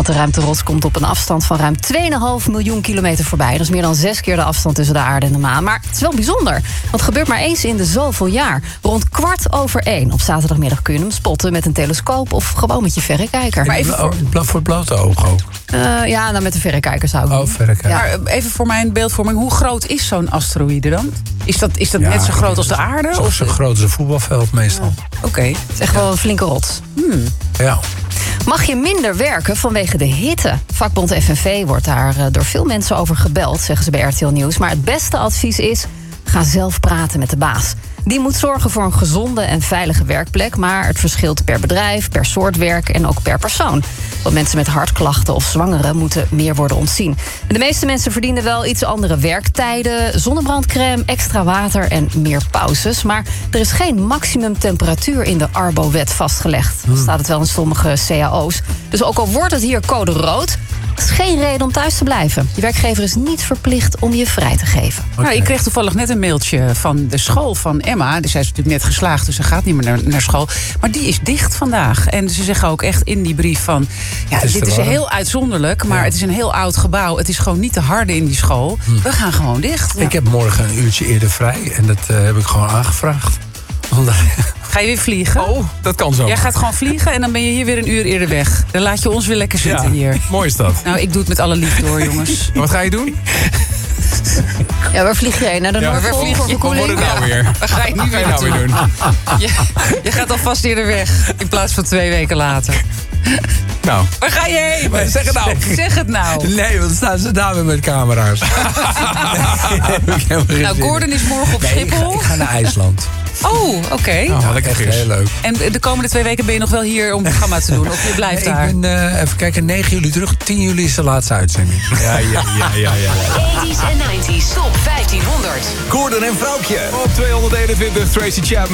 De ruimterots komt op een afstand van ruim 2,5 miljoen kilometer voorbij. Dat is meer dan 6 keer de afstand tussen de aarde en de maan. Maar het is wel bijzonder, want het gebeurt maar eens in de zoveel jaar. Rond 1:15 op zaterdagmiddag kun je hem spotten met een telescoop of gewoon met je verrekijker. Maar even voor het blote oog ook? Ja, nou met de verrekijker zou ik doen. Verrekijker. Ja. Maar even voor mijn beeldvorming, hoe groot is zo'n asteroïde dan? Is dat net zo groot als de aarde? Of zo groot als een voetbalveld meestal. Oké. Het is echt wel een flinke rots. Ja. Mag je minder werken vanwege de hitte? Vakbond FNV wordt daar door veel mensen over gebeld, zeggen ze bij RTL Nieuws. Maar het beste advies is, ga zelf praten met de baas. Die moet zorgen voor een gezonde en veilige werkplek, maar het verschilt per bedrijf, per soort werk en ook per persoon. Want mensen met hartklachten of zwangeren moeten meer worden ontzien. En de meeste mensen verdienen wel iets andere werktijden, zonnebrandcrème, extra water en meer pauzes. Maar er is geen maximumtemperatuur in de Arbo-wet vastgelegd. Dan staat het wel in sommige cao's. Dus ook al wordt het hier code rood, is geen reden om thuis te blijven. Je werkgever is niet verplicht om je vrij te geven. Okay. Nou, ik kreeg toevallig net een mailtje van de school van Emma. Dus zij is natuurlijk net geslaagd, dus ze gaat niet meer naar school. Maar die is dicht vandaag. En ze zeggen ook echt in die brief van, ja, dit is heel uitzonderlijk, maar het is een heel oud gebouw. Het is gewoon niet te harde in die school. We gaan gewoon dicht. Ik heb morgen een uurtje eerder vrij en dat heb ik gewoon aangevraagd. Ga je weer vliegen? Oh, dat kan zo. Jij gaat gewoon vliegen en dan ben je hier weer een uur eerder weg. Dan laat je ons weer lekker zitten hier. Mooi is dat. Nou, ik doe het met alle liefde hoor, jongens. Wat ga je doen? Ja, waar vlieg je heen? Naar de Noordpool voor verkoeling? Wat wordt het nou weer? Waar ga je nu weer nou weer doen? Je gaat alvast eerder weg in plaats van 2 weken later. Nou. Waar ga je heen? Zeg het nou. Zeg het nou. Nee, want dan staan ze daar weer met camera's. Nou, Gordon is morgen op Schiphol. Ik ga naar IJsland. Oh, oké. Oh, lekker Echt vis. heel leug. En de komende 2 weken ben je nog wel hier om het programma te doen? Of je blijft daar? Ik ben, even kijken, 9 juli terug. 10 juli is de laatste uitzending. Ja. 80s en 90s top 1500. Gordon en Vrouwtje. Op 221, Tracy Chapman.